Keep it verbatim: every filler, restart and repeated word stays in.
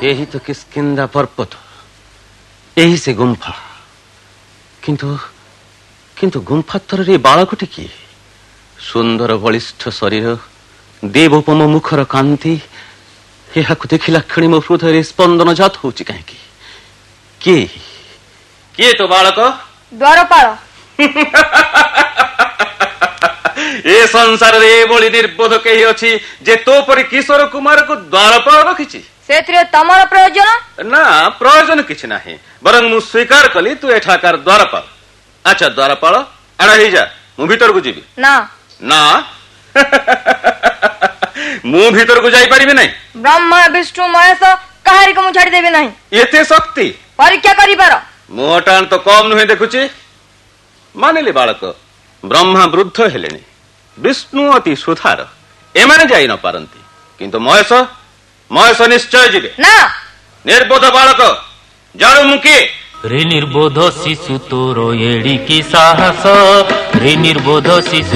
यही तो किष्किंधा पर्वत, यही से गुंफा। किंतु किंतु गुंफा तरे बालकटी किए? सुंदर बलिष्ठ शरीर, देवोपम मुखर कांति, यह देखला क्षण मो हृदय स्पंदन जात होची कहीं किए किए तो बालक? द्वारपाल। ए संसार रे बोली निर्बोध कही अछि जे तो परि किशोर कुमार को द्वारपाल रखिछि। सेत्रे तमर प्रयोजन? ना, प्रयोजन किछि नाही, बरं मु स्वीकार कली तू एठाकार द्वारपाल। अच्छा द्वारपाल, आड़ा ही जा, मु भीतर को जीवी। ना ना मु भीतर को जाई परिबे नहीं। ब्रह्मा विष्णु महेश कहारी को मु छाड़ी देबे नहीं। एते शक्ति परीक्षा करी पार? मोटान तो कम नुहे देखुची। मानिले बालक, ब्रह्मा वृद्ध हेलेनी, विष्णु अति सुधार, एमाने जाई न पारंती, किंतु महेश महेश निश्चय जीवे। ना निर्बोध बालक, जाणु मुके रे निर्बोध शिशु तोर एड़ी की साहस, रे निर्बोध शिशु